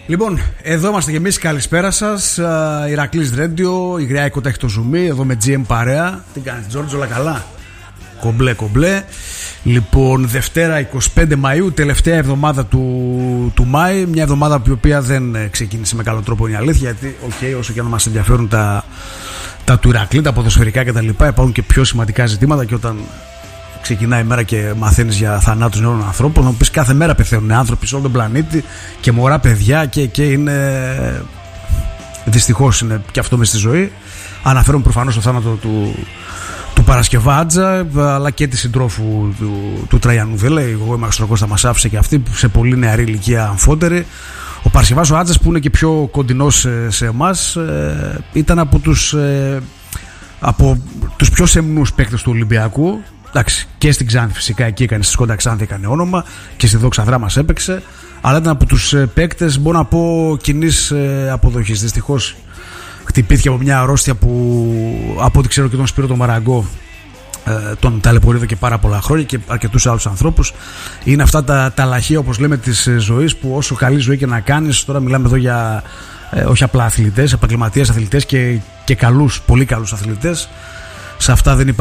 Λοιπόν, εδώ είμαστε και εμείς. Καλησπέρα σας. Ηρακλής Radio, η Γριά Οικότα έχει το ζουμί. Εδώ με GM παρέα. Τι κάνεις, Τζόρτζ, όλα καλά? Κομπλέ. Λοιπόν, Δευτέρα 25 Μαΐου, τελευταία εβδομάδα του Μάη. Μια εβδομάδα η οποία δεν ξεκίνησε με καλό τρόπο, είναι η αλήθεια. Γιατί, όσο και να μας ενδιαφέρουν τα του Ηρακλή, τα ποδοσφαιρικά κτλ., υπάρχουν και πιο σημαντικά ζητήματα. Και όταν ξεκινάει η μέρα και μαθαίνεις για θανάτους νέων ανθρώπων, θα μου πεις κάθε μέρα πεθαίνουν άνθρωποι σε όλο τον πλανήτη και μωρά παιδιά και είναι. Δυστυχώς είναι και αυτό μες στη ζωή. Αναφέρομαι προφανώς στο θάνατο του Παρασκευάτζα, αλλά και τη συντρόφου του Τραϊανού Βέλα. Εγώ είμαι Αστροκώστα, μας άφησε και αυτή σε πολύ νεαρή ηλικία, αμφότερη. Ο Παρασκευάς ο Άτζας, που είναι και πιο κοντινός σε εμάς, ήταν από τους πιο σεμνούς παίκτες του Ολυμπιακού. Εντάξει, και στην Ξάνθη φυσικά, εκεί έκανε, στη Σκόντα Ξάνθη έκανε όνομα και στη Δόξα Δράμας έπαιξε, αλλά ήταν από τους παίκτες, μπορώ να πω, κοινής αποδοχής. Δυστυχώς χτυπήθηκε από μια αρρώστια που, από ό,τι ξέρω, και τον Σπύρο τον Μαραγκό τον ταλαιπωρεί εδώ και πάρα πολλά χρόνια και αρκετούς άλλους ανθρώπους. Είναι αυτά τα λαχεία, όπως λέμε, της ζωής, που όσο καλή ζωή και να κάνεις, τώρα μιλάμε εδώ για όχι απλά αθλητές, επαγγελματίες αθλητές και καλούς, πολύ καλούς αθλητές. Σε αυτά δεν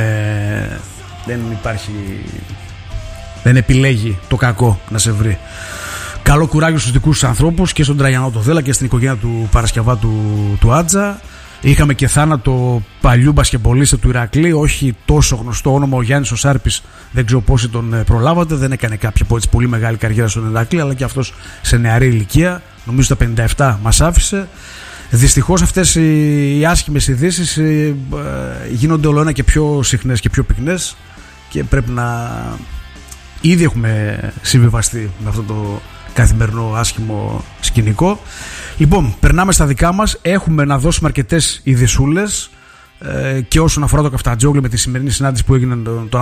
επιλέγει το κακό να σε βρει. Καλό κουράγιο στους δικούς τους ανθρώπους, και στον Τραϊανό το Δέλα και στην οικογένεια του Παρασκευά του Άτζα. Είχαμε και θάνατο παλιού μπασκεμπολίστα του Ηρακλή, όχι τόσο γνωστό όνομα, ο Γιάννης ο Σάρπης. Δεν ξέρω πόσοι τον προλάβατε, δεν έκανε κάποια πολύ μεγάλη καριέρα στον Ηρακλή, αλλά και αυτός σε νεαρή ηλικία, νομίζω στα 57 μας άφησε. Δυστυχώς αυτές οι άσχημες ειδήσεις γίνονται όλο ένα και πιο συχνές και πιο πυκνές, και πρέπει να. Ήδη έχουμε συμβιβαστεί με αυτό το καθημερινό άσχημο σκηνικό. Λοιπόν, περνάμε στα δικά μας. Έχουμε να δώσουμε αρκετές ειδησούλες, και όσον αφορά το Καφτατζόγλι, με τη σημερινή συνάντηση που έγινε τον